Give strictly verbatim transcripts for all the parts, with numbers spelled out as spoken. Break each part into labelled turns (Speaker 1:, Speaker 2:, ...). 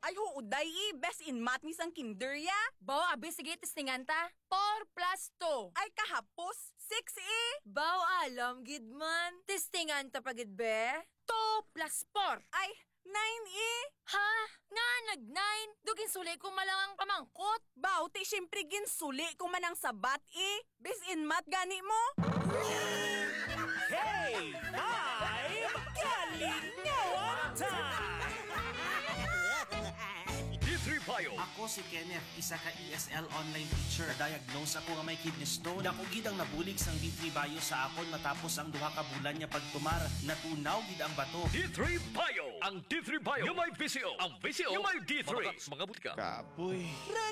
Speaker 1: Ay huuday i, best in math ni sang kinder ya.
Speaker 2: Bao, abi, sige, testingan ta. four plus two.
Speaker 1: Ay kahapos, six i.
Speaker 2: Bao, alam, gid man. Testingan ta pagid be. two plus four.
Speaker 1: Ay, nine i.
Speaker 2: Ha? Nga, nag-nine. Dugin suli ko malang ang pamangkot.
Speaker 1: Baw, ti syempre ginsuli ko manang sabat i. Best in math gani mo.
Speaker 3: Hey, five! Kalingawan time! D three Bio.
Speaker 4: Ako si Kenneth, isa ka E S L online teacher. Diagnose ako nga may kidney stone. Dako gid ang nabulig sang D three Bio sa akon matapos ang duha ka bulan niya pagtumar. Natunaw gid ang bato.
Speaker 3: D three Bio. Ang D three Bio. Yung may V C O. Ang V C O. Yung may D three. Mga butika.
Speaker 5: Kapoy.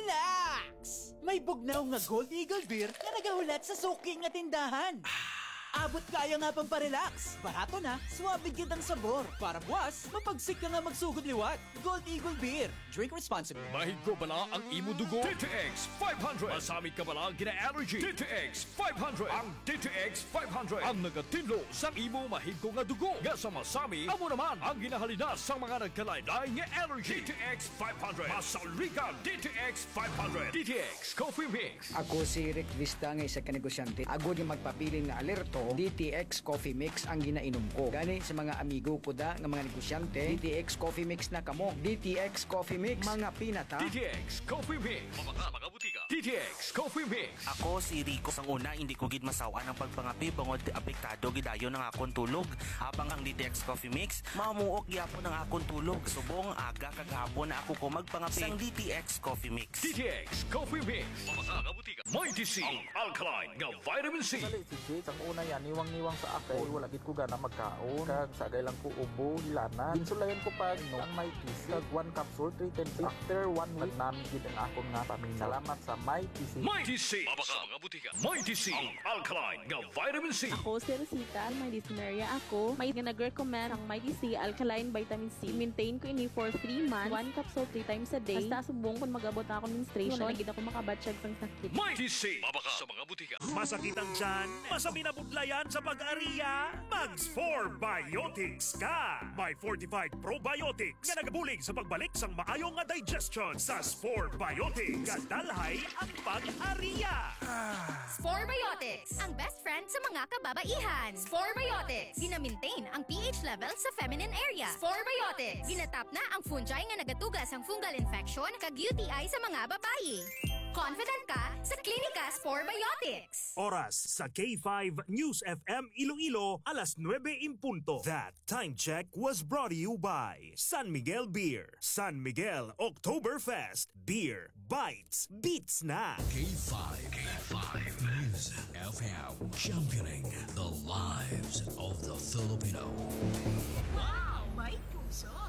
Speaker 6: Relax! May bugnaw nga Gold Eagle Beer na nagahulat sa suki nga tindahan. Abot kaya nga pang parelax. Barato na, suwabe gid ang sabor. Para buwas, mapagsik ka nga magsugod liwat. Gold Eagle Beer. Drink responsibly.
Speaker 3: Mahig ko bala ang imo dugo. D T X five hundred. Masamit ka bala gina-allergy. D T X five hundred. Ang D T X five hundred. Ang nagatinlo sa imo mahig ko nga dugo. Nga sa masami, amo naman ang ginahalina sa mga nagkalain-lain nga allergy. D T X five hundred. Masalikan D T X five hundred. D T X Coffee Mix.
Speaker 7: Ako si Rick Vista nga isa ka negosyante. Ako di magpapili nga alerto. D T X Coffee Mix ang ginainom ko. Gani sa mga amigo ko da nga mga negosyante, D T X Coffee Mix na kamo. D T X Coffee Mix, mga pinata.
Speaker 3: D T X Coffee Mix. Mga mga butika. D T X Coffee Mix.
Speaker 4: Ako si Rico. Sang una, hindi ko gid masawa ng pagpangapi bangod apektado gidayon ng akong tulog. Habang ang D T X Coffee Mix, mamuok gyapon ang akong tulog. Subong aga kagahapon na ako ko magpangapi sang D T X Coffee Mix.
Speaker 3: D T X Coffee Mix. Mga mga butika. Mighty C. Ang alkaline nga vitamin C.
Speaker 8: Dali si Jake, ang una yan, niwang-niwang sa ako. Wala gid ko gana magkaon. Kag sagay lang ko ubo, hilanan. Ginsulayan ko pag no, ang may T C. Kag one capsule, three ten days. After one week, namin gid ang akon nga paminaw. Salamat sa may T C.
Speaker 3: Mighty C. Mga mga butika. Mighty C. Ang alkaline nga vitamin C.
Speaker 9: Ako si Rosita, may dysmenorrhea ako. May nag-recommend ang Mighty C Alkaline Vitamin C. Maintain ko ini for three months. One capsule three times a day. Basta subong kung mag-abot ako menstruation. Wala na gid ako makabatsyag sang sakit.
Speaker 3: Mighty C. Mga sa mga butika.
Speaker 10: Masakit ang tiyan? Masami na budlayan sa pag-ariya? Mags four Biotics ka! May fortified probiotics nga nagabulig sa pagbalik sang maayong nga digestion sa four Biotics. Kadalhay ang pag-ariya!
Speaker 11: Spore Biotics, ang best friend sa mga kababaihan. Spore Biotics, gina-maintain ang pH level sa feminine area. Spore Biotics, ginatap na ang fungi nga nagatugas ang fungal infection kag U T I sa mga babayi. Confident ka sa Klinika Spore Biotics.
Speaker 10: Oras sa K five News F M Iloilo, alas nuwebe in punto. That time check was brought to you by San Miguel Beer. San Miguel Oktoberfest. Beer bites beats na.
Speaker 12: K five. K five News F M. Championing the lives of the Filipino.
Speaker 13: Wow! May puso!